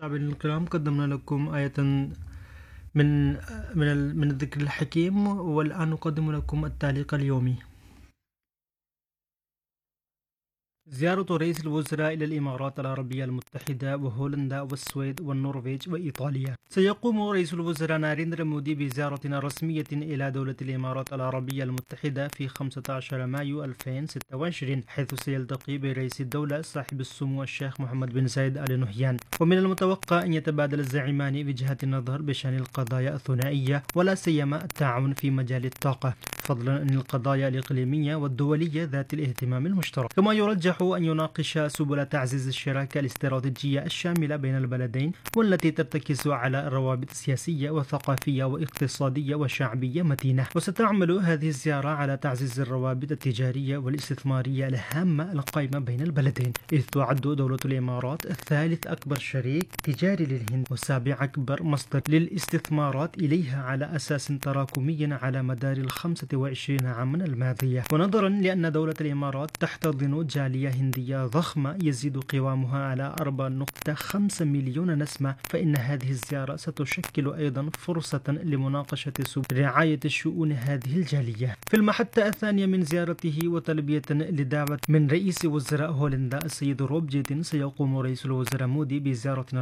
متابعينا الكرام، قدمنا لكم آية من من الذكر الحكيم، والآن نقدم لكم التعليق اليومي. زيارة رئيس الوزراء إلى الإمارات العربية المتحدة وهولندا والسويد والنرويج وإيطاليا. سيقوم رئيس الوزراء ناريندرا مودي بزيارة رسمية إلى دولة الإمارات العربية المتحدة في 15 مايو 2026، حيث سيلتقي برئيس الدولة صاحب السمو الشيخ محمد بن زايد آل نهيان. ومن المتوقع أن يتبادل الزعيمان وجهات النظر بشأن القضايا الثنائية، ولا سيما التعاون في مجال الطاقة، فضلا عن القضايا الإقليمية والدولية ذات الاهتمام المشترك. كما يرجح أن يناقش سبل تعزيز الشراكة الاستراتيجية الشاملة بين البلدين، والتي ترتكز على روابط سياسية وثقافية واقتصادية وشعبية متينة. وستعمل هذه الزيارة على تعزيز الروابط التجارية والاستثمارية الهامة القائمة بين البلدين، إذ تعد دولة الإمارات ثالث أكبر شريك تجاري للهند، وسابع أكبر مصدر للاستثمارات إليها على أساس تراكمي على مدار 25 عاما الماضية. ونظرا لأن دولة الإمارات تحتضن جالية هندية ضخمة يزيد قوامها على 4.5 مليون نسمة، فإن هذه الزيارة ستشكل أيضا فرصة لمناقشة سبل رعاية شؤون هذه الجالية. في المحطة الثانية من زيارته، وتلبية لدعوة من رئيس وزراء هولندا السيد روب جيتين، سيقوم رئيس الوزراء مودي بزيارة